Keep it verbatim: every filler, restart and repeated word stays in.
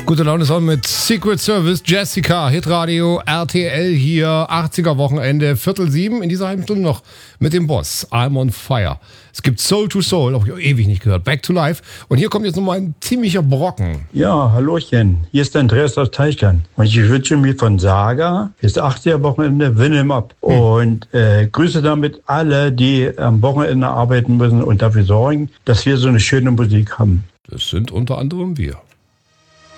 Gute Laune Song mit Secret Service, Jessica, Hitradio, R T L hier, achtziger Wochenende, Viertel sieben, in dieser halben Stunde noch mit dem Boss, I'm on Fire. Es gibt Soul to Soul, habe ich auch ewig nicht gehört, Back to Life. Und hier kommt jetzt nochmal ein ziemlicher Brocken. Ja, hallöchen, hier ist der Andreas aus Teichern. Und ich wünsche mir von Saga bis achtziger Wochenende Win 'em Up. Hm. Und äh, grüße damit alle, die am Wochenende arbeiten müssen und dafür sorgen, dass wir so eine schöne Musik haben. Das sind unter anderem wir.